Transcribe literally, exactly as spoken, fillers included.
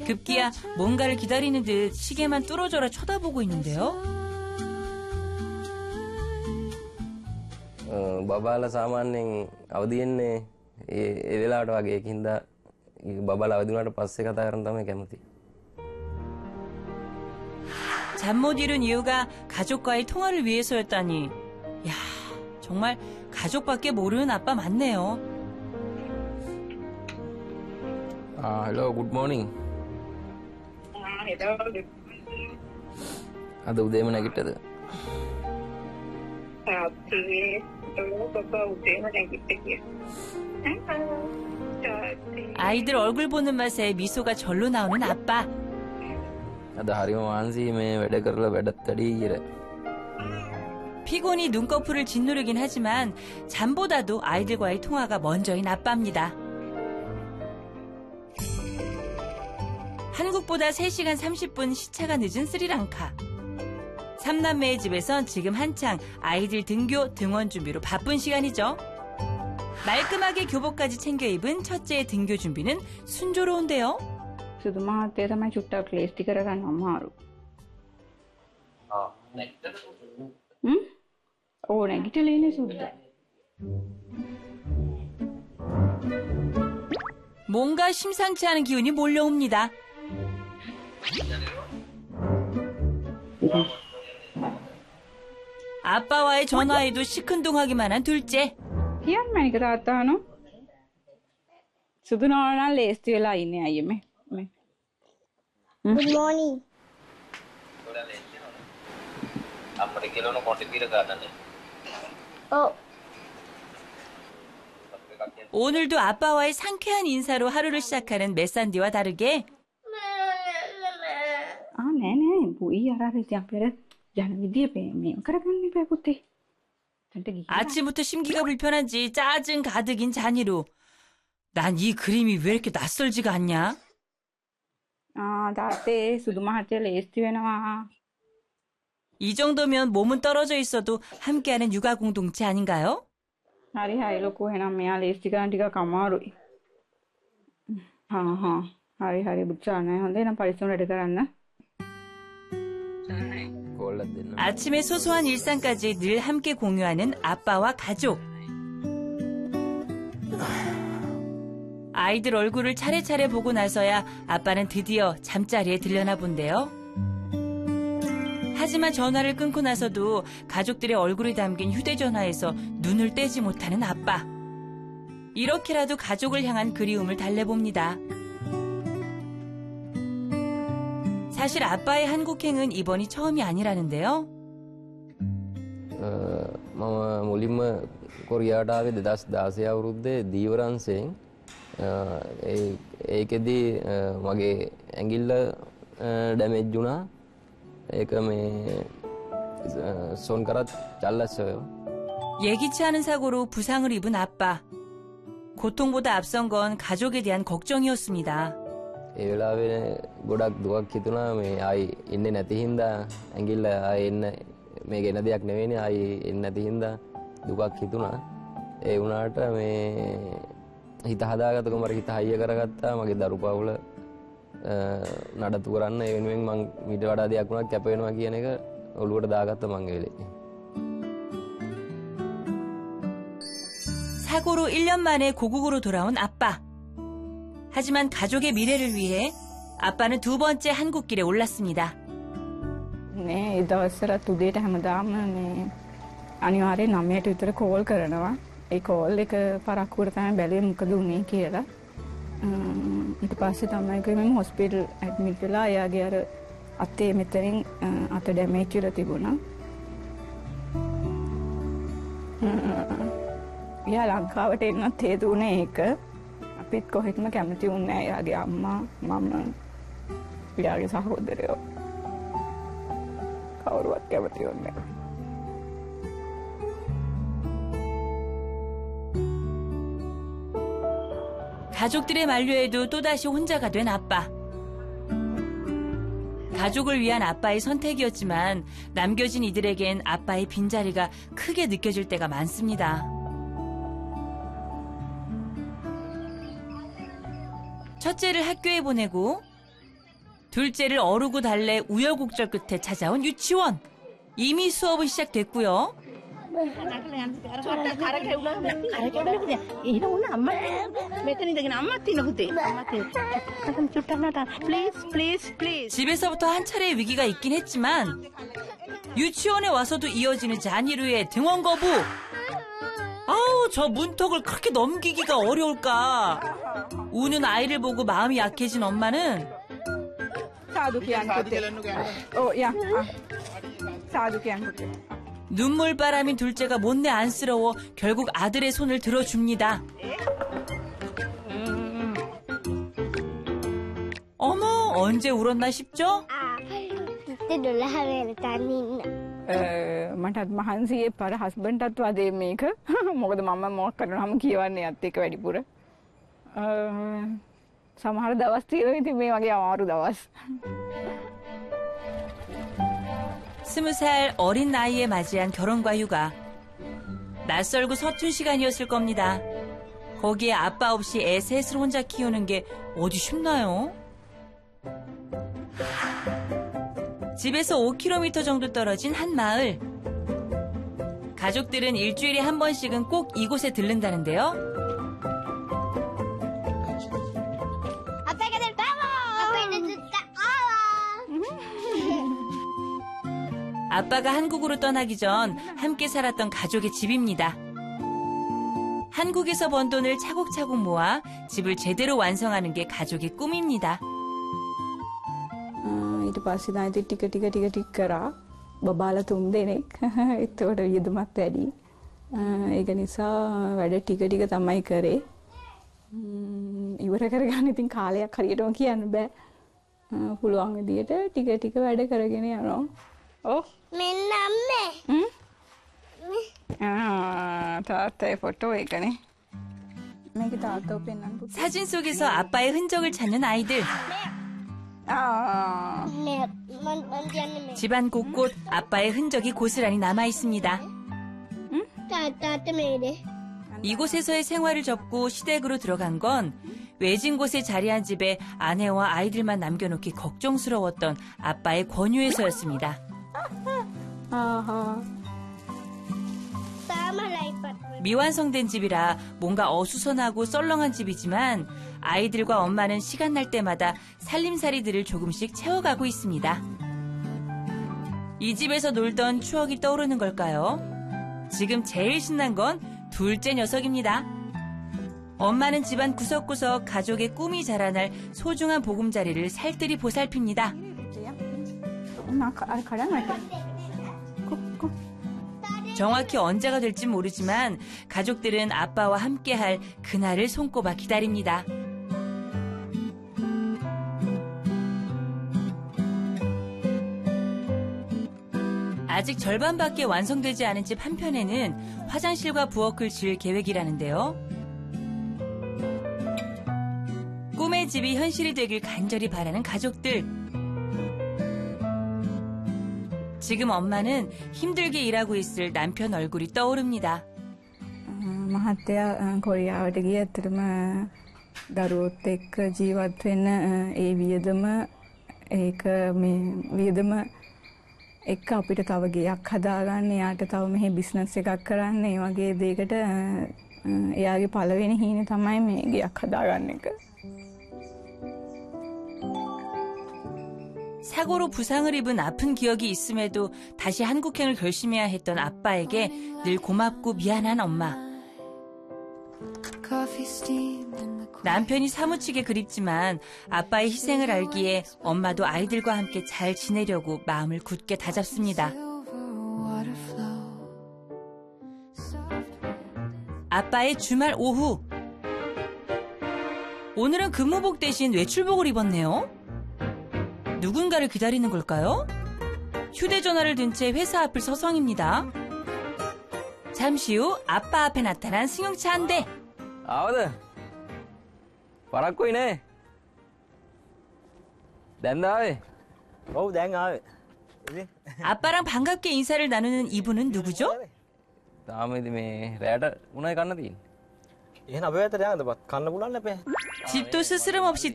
급기야 뭔가를 기다리는 듯 시계만 뚫어져라 쳐다보고 있는데요. 어, 바바ලා සාමාන්‍යයෙන් අවදි වෙන්නේ ඒ ඒ වෙලාවට වගේ ඒකින්ද 바바ලා අවදි වුණාට පස්සේ කතා කරන්න තමයි කැමති. 잠 못 이룬 이유가 가족과의 통화를 위해서였다니. 야, 정말 가족밖에 모르는 아빠 맞네요. 아, hello, good morning. 아, hello. අද උදේම නැගිට්ටද? තාත්තේ පපා උදේම නැගිට්ටේ. 아이들 얼굴 보는 맛에 미소가 절로 나오는 아빠. අද හරිම මාන්සි මේ වැඩ කරලා වැඩත් වැඩි ඉර. 피곤이 눈꺼풀을 짓누르긴 하지만 잠보다도 아이들과의 통화가 먼저인 아빠입니다. 한국보다 세 시간 삼십 분 시차가 늦은 스리랑카. 삼남매의 집에선 지금 한창 아이들 등교 등원 준비로 바쁜 시간이죠. 말끔하게 교복까지 챙겨 입은 첫째의 등교 준비는 순조로운데요. සුදු මහත්තයා තමයි චුට්ටක් ලේස්ටි කරගන්න අමාරු. ආ නැගිටද? හ්ම්? ඕ නැගිටලේනේ සුද්දා. 뭔가 심상치 않은 기운이 몰려옵니다. 아빠와의 전화에도 시큰둥하기만 한 둘째. කියන්න මනික තාත්තානෝ. සුදු නෝනා ලේස්ටි වෙලා ඉන්නේ අයියේ මේ. Good morning. අපිට කිලෝන කොටිපිර ගන්නනේ. Oh. 오늘도 아빠와의 상쾌한 인사로 하루를 시작하는 메산디와 다르게 ආ නෑ නෑ පුයි අරාර ඉතින් පෙර යන විදිය මේ කරගන්න එපා පුතේ. දැන්ට ගිහින් 아침부터 심기가 불편한지 짜증 가득인 잔이로. 난 이 그림이 왜 이렇게 낯설지가 않냐? ආ තාත්තේ සුදු මහත්තයා ලේස්ටි වෙනවා. 이 정도면 몸은 떨어져 있어도 함께하는 육아 공동체 아닌가요? හරි හරි ලොකු එහෙනම් මෙයා ලේස්ටි ගන්න ටිකක් අමාරුයි. හා හා හරි හරි බුච්චානේ හොඳේ නම් පරිස්සම් වැඩ කරන්න. කෝල්ලක් දෙන්න. 아침의 소소한 일상까지 늘 함께 공유하는 아빠와 가족. 아이들 얼굴을 차례차례 보고 나서야 아빠는 드디어 잠자리에 들려나 본데요. 하지만 전화를 끊고 나서도 가족들의 얼굴이 담긴 휴대전화에서 눈을 떼지 못하는 아빠. 이렇게라도 가족을 향한 그리움을 달래봅니다. 사실 아빠의 한국행은 이번이 처음이 아니라는데요. මම මුලින්ම කොරියාවට ආවේ දෙදාස් දාසය අවුරුද්දේ දීවරංශයෙන් ඒ ඒකෙදී මගේ ඇඟිල්ල ඩැමේජ් වුණා. ඒක මේ 손가락 잘랐어요. 예기치 않은 사고로 부상을 입은 아빠. 고통보다 앞선 건 가족에 대한 걱정이었습니다. ඒ වෙලාවේ ගොඩක් දුකක් හිතුණා. මේ ආයි ඉන්නේ නැති හින්දා ඇඟිල්ල ආයි එන්න මේ ගෙන දෙයක් නෙවෙයිනේ ආයි එන්නේ නැති හින්දා දුකක් හිතුණා. ඒ වුණාට මේ හිත හදාගත්තක මර හිත හයිය කරගත්තා. මගේ දරු පවුල නඩත්තු කරන්න ඒ වෙනුවෙන් මං මීට වඩා දෙයක් වුණා කැප වෙනවා කියන එක ඔළුවට දාගත්ත මං ඒ වෙලේ. 사고로 일 년 만에 고국으로 돌아온 아빠. 하지만 가족의 미래를 위해 아빠는 두 번째 한국길에 올랐습니다. 네, 이 දවස්වල උදේට හැමදාම මේ අනිවාර්යෙන් නවයට විතර කෝල් කරනවා. ඒ කෝල් එක පරක්කුවට තමයි බැලුවේ මොකද උනේ කියලා. ඊට පස්සේ තමයි කිව්වේ මම හොස්පිටල් ඇඩ්මිට් වෙලා එයාගේ අර අතේ මෙතනින් අත ඩැමේජ් වෙලා තිබුණා. එයා ලංකාවට එන්නත් හේතුුනේ ඒක. අපිත් කොහෙත්ම කැමති වුණේ නැහැ එයාගේ අම්මා මම එයාගේ සහෝදරයෝ. කවුරුවත් කැමති වුණේ නැහැ. 가족들의 만류에도 또다시 혼자가 된 아빠. 가족을 위한 아빠의 선택이었지만 남겨진 이들에겐 아빠의 빈자리가 크게 느껴질 때가 많습니다. 첫째를 학교에 보내고 둘째를 어르고 달래 우여곡절 끝에 찾아온 유치원. 이미 수업은 시작됐고요. 집에서부터 한 차례의 위기가 있긴 했지만 유치원에 와서도 이어지는 잔이루의 등원 거부. 아우, 저 문턱을 그렇게 넘기기가 어려울까. 우는 아이를 보고 마음이 약해진 엄마는 සාදු කියන්න පුතේ. ඔව් යා. සාදු කියන්න පුතේ. 눈물바람인 둘째가 못내 안쓰러워 결국 아들의 손을 들어줍니다. 어머, 언제 울었나 싶죠? මටත් මහන්සියේ පර හස්බන්ඩ්ටත් වදේ මේක. මොකද මම මොකක් කරනවම කියවන්නේ යත් එක වැඩිපුර. සමහර දවස් තියෙනවා ඉතින් මේ වගේ අමාරු දවස්. 스무 살 어린 나이에 맞이한 결혼과 육아. 낯설고 서툰 시간이었을 겁니다. 거기에 아빠 없이 애 셋을 혼자 키우는 게 어디 쉽나요? 집에서 오 킬로미터 정도 떨어진 한 마을. 가족들은 일주일에 한 번씩은 꼭 이곳에 들른다는데요. 아빠가 한국으로 떠나기 전 함께 살았던 가족의 집입니다. 한국에서 번 돈을 차곡차곡 모아 집을 제대로 완성하는 게 가족의 꿈입니다. ඊට පස්සේ දැන් ඉතින් ටික ටික ටික ටික කරා බබාලා තුන් දෙනෙක්. ඒතකොට වියදමත් වැඩි. ඒක නිසා වැඩ ටික ටික තමයි කරේ. ඉවර කරගන්න ඉතින් කාලයක් හරියටම කියන්න බෑ. පුළුවන් විදියට ටික ටික වැඩ කරගෙන යනවා. ඔව්. මෙන්න අම්මේ. හ්ම්? 아, තාත්ත의 ෆොටෝ එකනේ. මේක තාත්තා පෙන්නන්න පුතා. 사진 속에서 아빠의 흔적을 찾는 아이들. 아. 네, 만 만지는 매. 집안 곳곳 아빠의 흔적이 고스란히 남아 있습니다. තාත්තාට මේනේ. 이곳에서의 생활을 접고 시댁으로 들어간 건 외진 곳에 자리한 집에 아내와 아이들만 남겨놓기 걱정스러웠던 아빠의 권유에서였습니다. 아하. තාම ලයිපත්. 미완성된 집이라 뭔가 어수선하고 썰렁한 집이지만 아이들과 엄마는 시간 날 때마다 살림살이들을 조금씩 채워가고 있습니다. 이 집에서 놀던 추억이 떠오르는 걸까요? 지금 제일 신난 건 둘째 녀석입니다. 엄마는 집안 구석구석 가족의 꿈이 자라날 소중한 보금자리를 살뜰히 보살핍니다. 나 가랑 할게. 정확히 언제가 될지 모르지만 가족들은 아빠와 함께할 그날을 손꼽아 기다립니다. 아직 절반밖에 완성되지 않은 집 한편에는 화장실과 부엌을 지을 계획이라는데요. 꿈의 집이 현실이 되길 간절히 바라는 가족들. 지금 엄마는 힘들게 일하고 있을 남편 얼굴이 떠오릅니다. මහත්තයා කොරියාවට ගිය ඇත්තටම දරුවොත් එක්ක ජීවත් වෙන්න ඒ වියදම ඒක මේ වියදම එක්ක අපිට තව ගෙයක් හදාගන්න එයාට තව මෙහි බිස්නස් එකක් කරන්න ඒ වගේ දෙයකට එයාගේ පළවෙනි හීනේ තමයි මේ ගෙයක් හදාගන්න එක. 사고로 부상을 입은 아픈 기억이 있음에도 다시 한국행을 결심해야 했던 아빠에게 늘 고맙고 미안한 엄마. 남편이 사무치게 그립지만 아빠의 희생을 알기에 엄마도 아이들과 함께 잘 지내려고 마음을 굳게 다잡습니다. 아빠의 주말 오후. 오늘은 근무복 대신 외출복을 입었네요. 누군가를 기다리는 걸까요? 휴대전화를 든 채 회사 앞을 서성입니다. 잠시 후 아빠 앞에 나타난 승용차 한 대. ආවද? පරක්කුයිනේ. දැන් ආවේ? ඔව් දැන් ආවේ. ඉතින් 아빠랑 반갑게 인사를 나누는 이분은 누구죠? තාම ඉතින් මේ රැයට උණයි කන්න තියෙන්නේ. එහෙනම් අපේ පැත්තට යන්නද බත් කන්න පුළුවන් නැපේ. 집도 스스럼 없이